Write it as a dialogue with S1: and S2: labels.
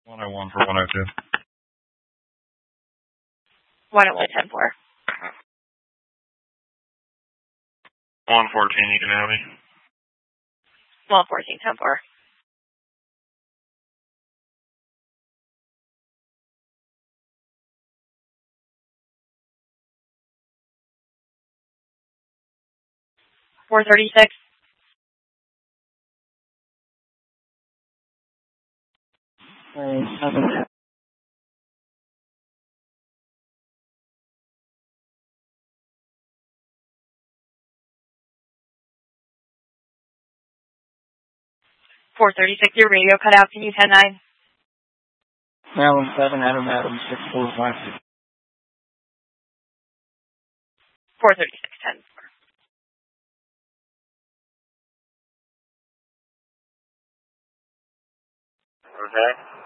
S1: 101 for 102.
S2: 101, 10-4.
S1: 114, you can have me.
S2: 114, 10-4. $436.
S3: $436.
S2: Your radio cut out. Can you 10-9?
S3: Maryland 7, Adam 645.
S2: 436, 10.
S1: Okay.